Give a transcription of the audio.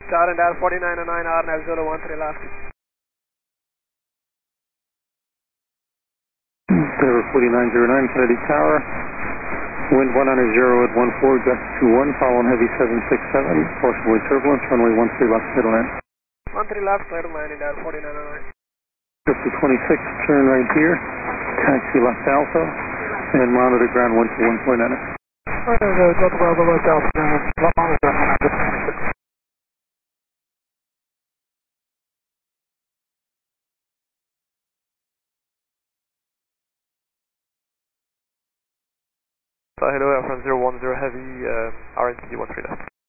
Tower and dial 4909 RNAV 013 left. Tower 4909 Kennedy Tower. Wind 190 at 14, gust 21, following heavy 767, partially turbulence, runway 13 left, clear to land. 13 left, clear to landing, dial 4909. Gust 26, turn right here, taxi left alpha, and monitor ground 121.9. Delta Bravo left alpha, monitor ground 126. Hello, Air France 010 Heavy, RNC 13 left.